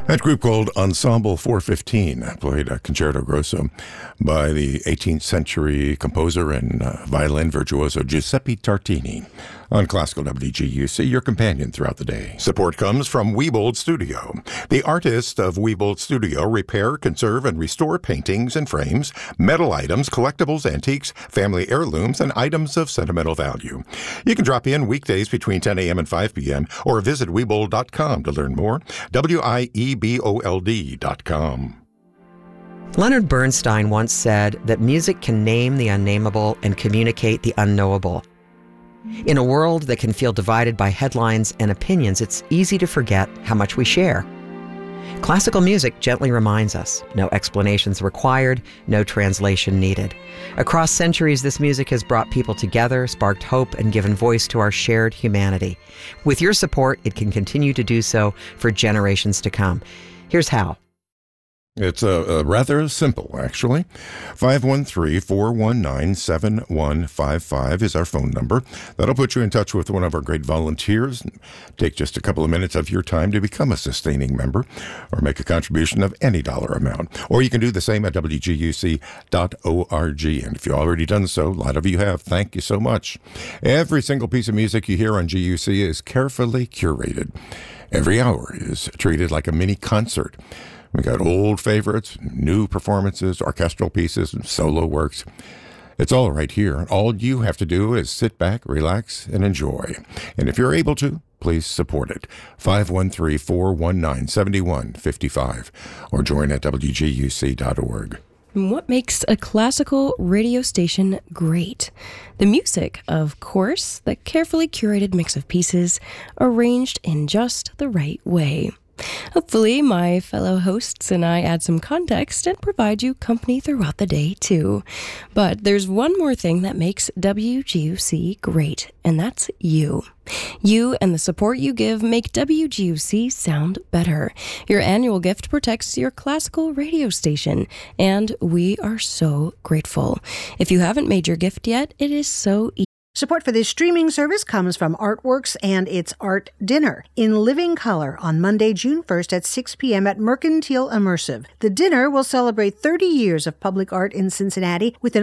That group called Ensemble 415 played a concerto grosso by the 18th century composer and violin virtuoso Giuseppe Tartini on Classical WGUC, your companion throughout the day. Support comes from Wiebold Studio. The artists of Wiebold Studio repair, conserve, and restore paintings and frames, metal items, collectibles, antiques, family heirlooms, and items of sentimental value. You can drop in weekdays between 10 a.m. and 5 p.m. or visit Wiebold.com to learn more. WIEBOLD.com. Leonard Bernstein once said that music can name the unnameable and communicate the unknowable. In a world that can feel divided by headlines and opinions, it's easy to forget how much we share. Classical music gently reminds us, no explanations required, no translation needed. Across centuries, this music has brought people together, sparked hope, and given voice to our shared humanity. With your support, it can continue to do so for generations to come. Here's how. It's rather simple, actually. 513-419-7155 is our phone number. That'll put you in touch with one of our great volunteers. Take just a couple of minutes of your time to become a sustaining member or make a contribution of any dollar amount. Or you can do the same at WGUC.org. And if you've already done so, a lot of you have, thank you so much. Every single piece of music you hear on GUC is carefully curated. Every hour is treated like a mini concert. We got old favorites, new performances, orchestral pieces, and solo works. It's all right here. All you have to do is sit back, relax, and enjoy. And if you're able to, please support it. 513-419-7155 or join at WGUC.org. What makes a classical radio station great? The music, of course, the carefully curated mix of pieces arranged in just the right way. Hopefully, my fellow hosts and I add some context and provide you company throughout the day, too. But there's one more thing that makes WGUC great, and that's you. You and the support you give make WGUC sound better. Your annual gift protects your classical radio station, and we are so grateful. If you haven't made your gift yet, it is so easy. Support for this streaming service comes from Artworks and its Art Dinner in living color on Monday, June 1st at 6 p.m. at Mercantile Immersive. The dinner will celebrate 30 years of public art in Cincinnati with an